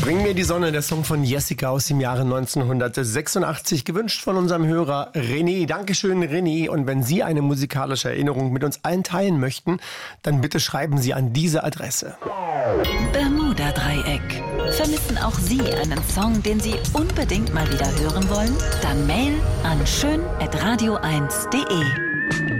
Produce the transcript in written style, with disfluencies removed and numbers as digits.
Bring mir die Sonne, der Song von Jessica aus dem Jahre 1986, gewünscht von unserem Hörer René. Dankeschön, René. Und wenn Sie eine musikalische Erinnerung mit uns allen teilen möchten, dann bitte schreiben Sie an diese Adresse. Bermuda-Dreieck. Vermissen auch Sie einen Song, den Sie unbedingt mal wieder hören wollen? Dann Mail an schön@radio1.de.